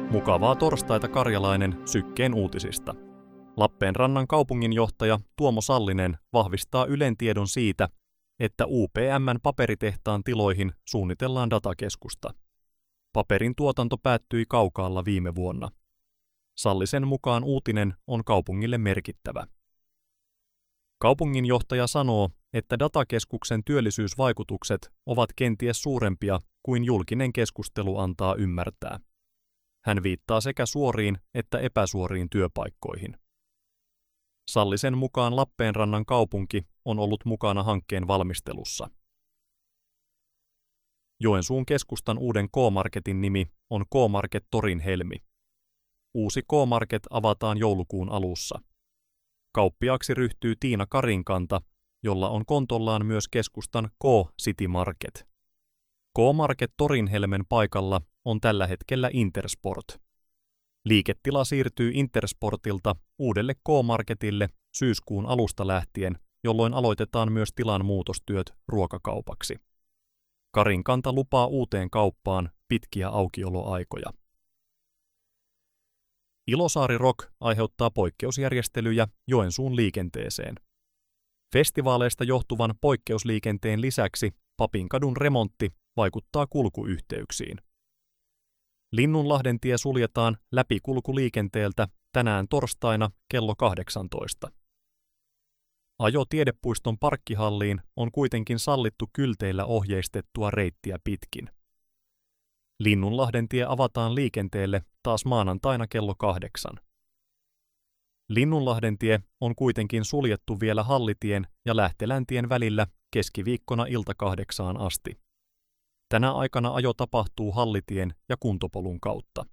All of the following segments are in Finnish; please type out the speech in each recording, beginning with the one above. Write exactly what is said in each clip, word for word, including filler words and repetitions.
Mukavaa torstaita Karjalainen Sykkeen uutisista. Lappeenrannan kaupunginjohtaja Tuomo Sallinen vahvistaa Ylen tiedon siitä, että U P M:n paperitehtaan tiloihin suunnitellaan datakeskusta. Paperin tuotanto päättyi Kaukaalla viime vuonna. Sallisen mukaan uutinen on kaupungille merkittävä. Kaupunginjohtaja sanoo, että datakeskuksen työllisyysvaikutukset ovat kenties suurempia kuin julkinen keskustelu antaa ymmärtää. Hän viittaa sekä suoriin että epäsuoriin työpaikkoihin. Sallisen mukaan Lappeenrannan kaupunki on ollut mukana hankkeen valmistelussa. Joensuun keskustan uuden K-Marketin nimi on K-Market Torin Helmi. Uusi K-Market avataan joulukuun alussa. Kauppiaaksi ryhtyy Tiina Karinkanta, jolla on kontollaan myös keskustan K-City Market. K-Market Torinhelmen paikalla on tällä hetkellä Intersport. Liiketila siirtyy Intersportilta uudelle K-Marketille syyskuun alusta lähtien, jolloin aloitetaan myös tilan muutostyöt ruokakaupaksi. Karinkanta lupaa uuteen kauppaan pitkiä aukioloaikoja. Ilosaari Rock aiheuttaa poikkeusjärjestelyjä Joensuun liikenteeseen. Festivaaleista johtuvan poikkeusliikenteen lisäksi Papinkadun remontti vaikuttaa kulkuyhteyksiin. Linnunlahdentie suljetaan läpikulkuliikenteeltä tänään torstaina kello kahdeksantoista. Ajo Tiedepuiston parkkihalliin on kuitenkin sallittu kylteillä ohjeistettua reittiä pitkin. Linnunlahdentie avataan liikenteelle taas maanantaina kello kahdeksan. Linnunlahdentie on kuitenkin suljettu vielä Hallitien ja Lähteläntien välillä keskiviikkona ilta kahdeksaan asti. Tänä aikana ajo tapahtuu Hallitien ja kuntopolun kautta.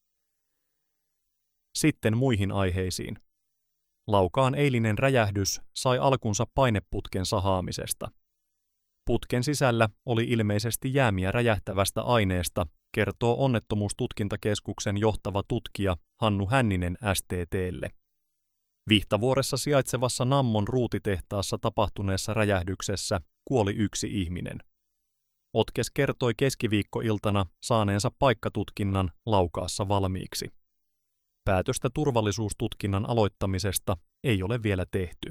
Sitten muihin aiheisiin. Laukaan eilinen räjähdys sai alkunsa paineputken sahaamisesta. Putken sisällä oli ilmeisesti jäämiä räjähtävästä aineesta, kertoo Onnettomuustutkintakeskuksen johtava tutkija Hannu Hänninen S T T:lle. Vihtavuoressa sijaitsevassa Nammon ruutitehtaassa tapahtuneessa räjähdyksessä kuoli yksi ihminen. Otkes kertoi keskiviikkoiltana saaneensa paikkatutkinnan Laukaassa valmiiksi. Päätöstä turvallisuustutkinnan aloittamisesta ei ole vielä tehty.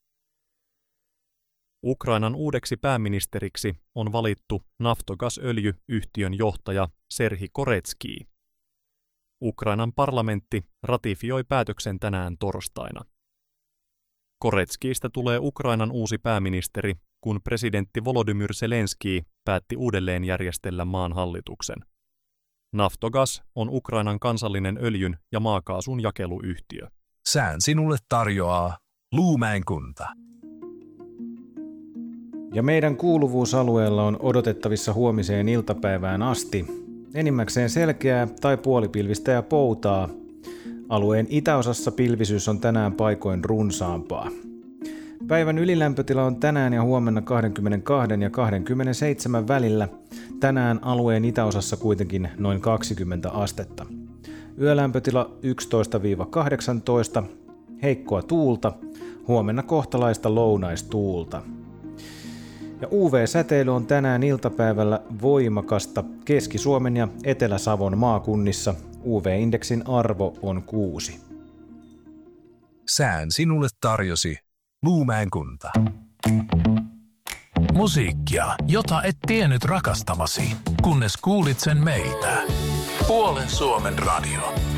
Ukrainan uudeksi pääministeriksi on valittu Naftogaz-öljy-yhtiön johtaja Serhi Koretskij. Ukrainan parlamentti ratifioi päätöksen tänään torstaina. Koretskijistä tulee Ukrainan uusi pääministeri, kun presidentti Volodymyr Zelenskij päätti uudelleen järjestellä maan hallituksen. Naftogaz on Ukrainan kansallinen öljyn ja maakaasun jakeluyhtiö. Sään sinulle tarjoaa Luumäen kunta. Ja meidän kuuluvuusalueella on odotettavissa huomiseen iltapäivään asti enimmäkseen selkeää tai puolipilvistä ja poutaa. Alueen itäosassa pilvisyys on tänään paikoin runsaampaa. Päivän ylilämpötila on tänään ja huomenna kaksikymmentäkaksi ja kaksikymmentäseitsemän välillä. Tänään alueen itäosassa kuitenkin noin kaksikymmentä astetta. Yölämpötila yksitoista kahdeksantoista, heikkoa tuulta, huomenna kohtalaista lounaistuulta. Ja U V-säteily on tänään iltapäivällä voimakasta Keski-Suomen ja Etelä-Savon maakunnissa. U V-indeksin arvo on kuusi. Sään sinulle tarjosi Luumäen kunta. Musiikkia, jota et tiennyt rakastavasi, kunnes kuulit sen meiltä. Puolen Suomen radio.